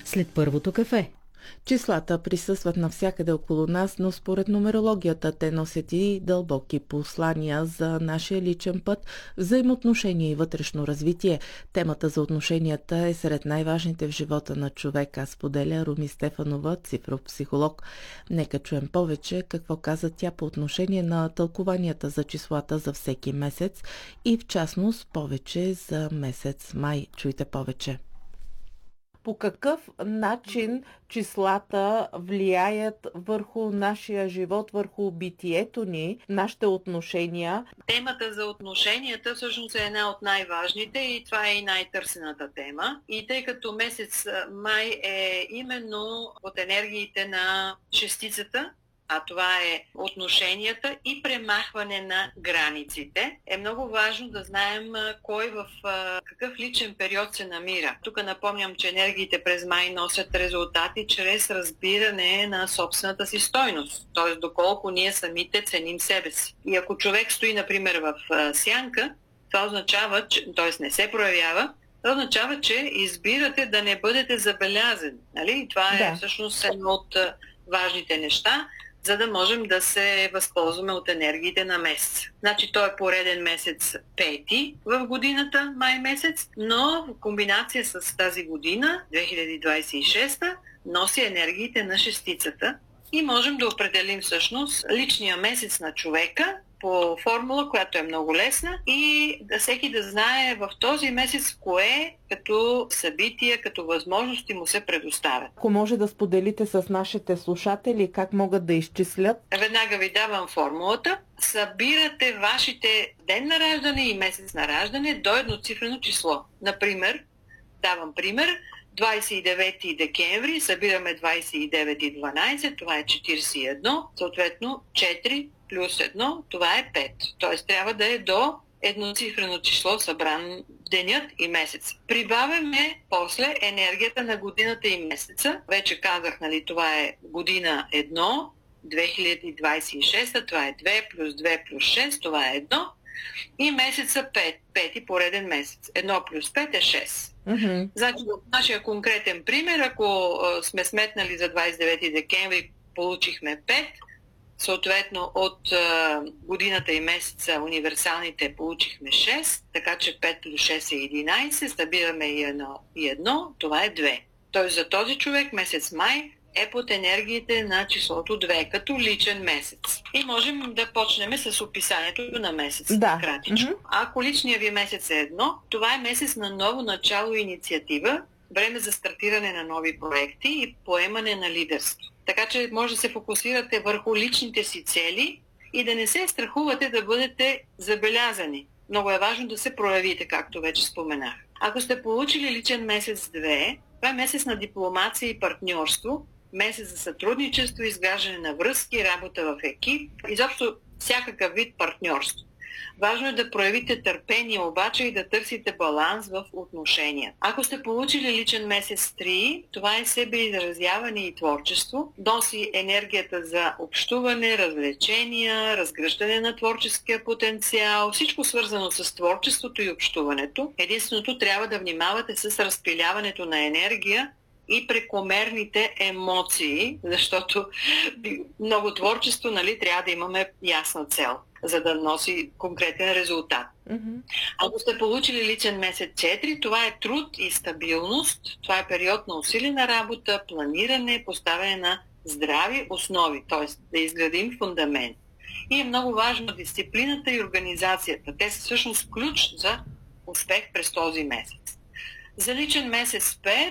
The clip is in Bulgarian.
след първото кафе. Числата присъстват навсякъде около нас, но според нумерологията те носят и дълбоки послания за нашия личен път, взаимоотношения и вътрешно развитие. Темата за отношенията е сред най-важните в живота на човека, споделя Руми Стефанова, цифров психолог. Нека чуем повече какво каза тя по отношение на тълкуванията за числата за всеки месец и в частност повече за месец май. Чуйте повече. По какъв начин числата влияят върху нашия живот, върху битието ни, нашите отношения? Темата за отношенията всъщност е една от най-важните и това е и най-търсената тема. И тъй като месец май е именно от енергиите на шестицата, а това е отношенията и премахване на границите, е много важно да знаем кой в какъв личен период се намира. Тук напомням, че енергиите през май носят резултати чрез разбиране на собствената си стойност, т.е. доколко ние самите ценим себе си. И ако човек стои, например, в сянка, това означава, т.е. не се проявява, това означава, че избирате да не бъдете забелязани. Нали? Това е всъщност едно от важните неща, за да можем да се възползваме от енергиите на месец. Значи той е пореден месец пети в годината, май месец, но в комбинация с тази година, 2026, носи енергиите на шестицата и можем да определим всъщност личния месец на човека по формула, която е много лесна и да всеки да знае в този месец кое като събития, като възможности му се предоставят. Ако може да споделите с нашите слушатели как могат да изчислят? Веднага ви давам формулата. Събирате вашите ден на раждане и месец на раждане до едноцифрено число. Например, давам пример, 29 декември събираме 29 и 12, това е 41, съответно 4 плюс 1, това е 5. Тоест трябва да е до едноцифрено число събран денят и месец. Прибавяме после енергията на годината и месеца. Вече казах, нали, това е година 1, 2026, това е 2 плюс 2 плюс 6, това е 1. И месеца 5, пети пореден месец. 1 плюс 5 е 6. Mm-hmm. Значи в нашия конкретен пример, ако сме сметнали за 29 декември, получихме 5, съответно от годината и месеца универсалните получихме 6, така че 5 плюс 6 е 11, събираме и 1, това е 2. Тоест за този човек месец май е под енергиите на числото 2, като личен месец. И можем да почнем с описанието на месец. Кратичко. Ако личният ви месец е 1, това е месец на ново начало и инициатива, време за стартиране на нови проекти и поемане на лидерство. Така че може да се фокусирате върху личните си цели и да не се страхувате да бъдете забелязани. Много е важно да се проявите, както вече споменах. Ако сте получили личен месец 2, това е месец на дипломация и партньорство, месец за сътрудничество, изграждане на връзки, работа в екип, изобщо всякакъв вид партньорство. Важно е да проявите търпение обаче и да търсите баланс в отношения. Ако сте получили личен месец 3, това е себеизразяване и творчество. Носи енергията за общуване, развлечения, разгръщане на творческия потенциал, всичко свързано с творчеството и общуването. Единственото трябва да внимавате с разпиляването на енергия и прекомерните емоции, защото много творчество, нали, трябва да имаме ясна цел, за да носи конкретен резултат. Mm-hmm. Ако сте получили личен месец 4, това е труд и стабилност, това е период на усилена работа, планиране, поставяне на здрави основи, т.е. да изградим фундамент. И е много важно дисциплината и организацията. Те са всъщност ключ за успех през този месец. За личен месец 5